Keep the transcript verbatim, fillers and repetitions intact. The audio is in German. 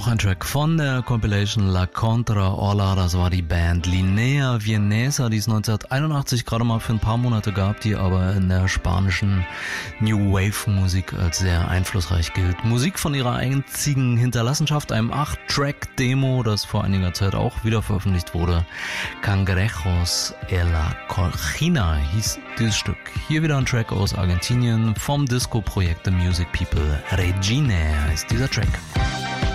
Noch ein Track von der Compilation La Contra Ola, das war die Band Linea Vienesa, die es neunzehnhunderteinundachtzig gerade mal für ein paar Monate gab, die aber in der spanischen New Wave Musik als sehr einflussreich gilt. Musik von ihrer einzigen Hinterlassenschaft, einem acht Track Demo, das vor einiger Zeit auch wieder veröffentlicht wurde. Cangrejos en la Colchina hieß dieses Stück. Hier wieder ein Track aus Argentinien vom Disco-Projekt The Music People. Regine heißt dieser Track.